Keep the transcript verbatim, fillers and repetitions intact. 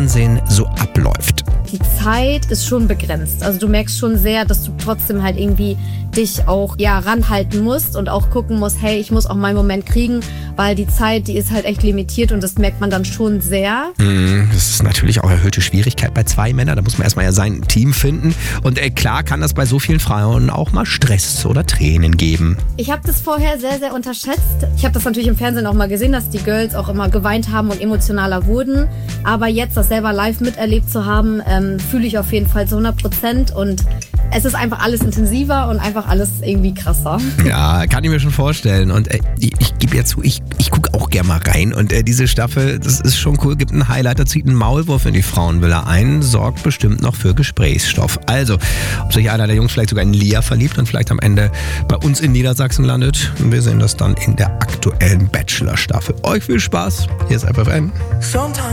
Fernsehen so abläuft. Die Zeit ist schon begrenzt. Also du merkst schon sehr, dass du trotzdem halt irgendwie dich auch ja ranhalten musst und auch gucken musst, hey, ich muss auch meinen Moment kriegen, weil die Zeit, die ist halt echt limitiert und das merkt man dann schon sehr. Das ist natürlich auch erhöhte Schwierigkeit bei zwei Männern. Da muss man erstmal ja sein Team finden. Und äh, klar kann das bei so vielen Frauen auch mal Stress oder Tränen geben. Ich habe das vorher sehr, sehr unterschätzt. Ich habe das natürlich im Fernsehen auch mal gesehen, dass die Girls auch immer geweint haben und emotionaler wurden. Aber jetzt das selber live miterlebt zu haben, ähm, fühle ich auf jeden Fall zu hundert Prozent. Und es ist einfach alles intensiver und einfach alles irgendwie krasser. Ja, kann ich mir schon vorstellen. Und äh, ich, ich gebe ja zu, ich, ich gucke auch gerne mal rein. Und äh, diese Staffel, das ist schon cool, gibt ein Highlight, da zieht ein Maulwurf in die Frauenvilla ein, sorgt bestimmt noch für Gesprächsstoff. Also, ob sich einer der Jungs vielleicht sogar in Lia verliebt und vielleicht am Ende bei uns in Niedersachsen landet, wir sehen das dann in der aktuellen Bachelor-Staffel. Euch viel Spaß, hier ist F F N.